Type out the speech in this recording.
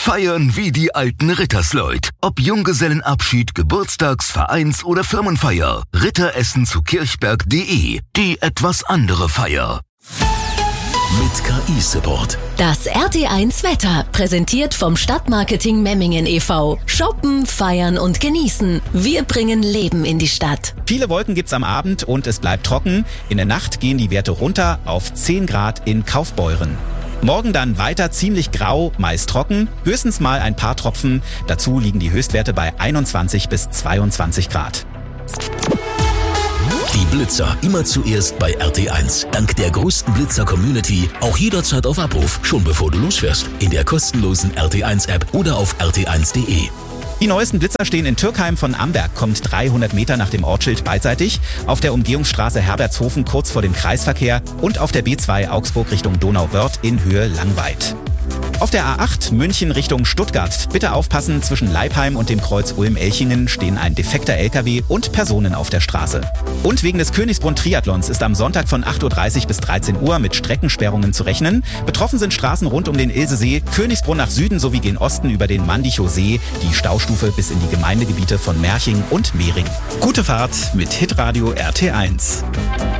Feiern wie die alten Rittersleut. Ob Junggesellenabschied, Geburtstags-, Vereins- oder Firmenfeier. Ritteressen zu kirchberg.de. Die etwas andere Feier. Mit KI-Support. Das RT1 Wetter, präsentiert vom Stadtmarketing Memmingen e.V. Shoppen, feiern und genießen. Wir bringen Leben in die Stadt. Viele Wolken gibt's am Abend und es bleibt trocken. In der Nacht gehen die Werte runter auf 10 Grad in Kaufbeuren. Morgen dann weiter ziemlich grau, meist trocken, höchstens mal ein paar Tropfen. Dazu liegen die Höchstwerte bei 21 bis 22 Grad. Die Blitzer immer zuerst bei RT1. Dank der größten Blitzer-Community auch jederzeit auf Abruf, schon bevor du losfährst. In der kostenlosen RT1-App oder auf rt1.de. Die neuesten Blitzer stehen in Türkheim von Amberg, kommt 300 Meter nach dem Ortsschild beidseitig, auf der Umgehungsstraße Herbertshofen kurz vor dem Kreisverkehr und auf der B2 Augsburg Richtung Donauwörth in Höhe Langweid. Auf der A8 München Richtung Stuttgart. Bitte aufpassen, zwischen Leipheim und dem Kreuz Ulm-Elchingen stehen ein defekter LKW und Personen auf der Straße. Und wegen des Königsbrunn-Triathlons ist am Sonntag von 8.30 Uhr bis 13 Uhr mit Streckensperrungen zu rechnen. Betroffen sind Straßen rund um den Ilsesee, Königsbrunn nach Süden sowie gen Osten über den Mandichow See, die Staustufe bis in die Gemeindegebiete von Merching und Mehring. Gute Fahrt mit Hitradio RT1.